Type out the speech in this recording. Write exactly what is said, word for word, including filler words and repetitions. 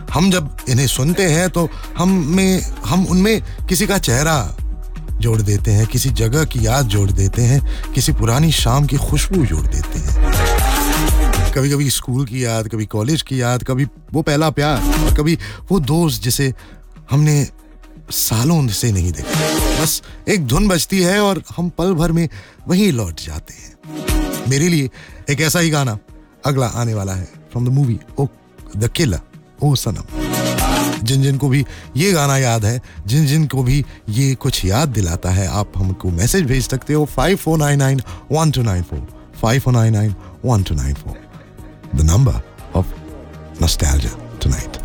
हम जब इन्हें सुनते हैं तो हम में हम उनमें किसी का चेहरा जोड़ देते हैं, किसी जगह की याद जोड़ देते हैं, किसी पुरानी शाम की खुशबू जोड़ देते हैं। कभी कभी स्कूल की याद, कभी कॉलेज की याद, कभी वो पहला प्यार और कभी वो दोस्त जिसे हमने सालों से नहीं देखा। बस एक धुन बजती है और हम पल भर में वहीं लौट जाते हैं। मेरे लिए एक ऐसा ही गाना अगला आने वाला है from the movie O the killer, ओ सनम। जिन जिन को भी ये गाना याद है, जिन जिन को भी ये कुछ याद दिलाता है, आप हमको मैसेज भेज सकते हो five four nine nine one two nine four, five four nine nine one two nine four, the number of nostalgia tonight.